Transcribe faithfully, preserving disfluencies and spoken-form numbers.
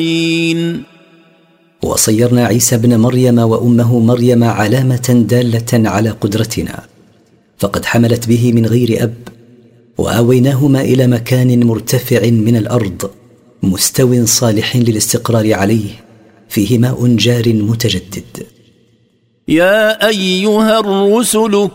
وصيرنا عيسى ابن مريم وأمه مريم علامة دالة على قدرتنا، فقد حملت به من غير أب، وآويناهما إلى مكان مرتفع من الأرض مستو صالح للاستقرار عليه، فيه ماء جار متجدد. يا أيها الرسل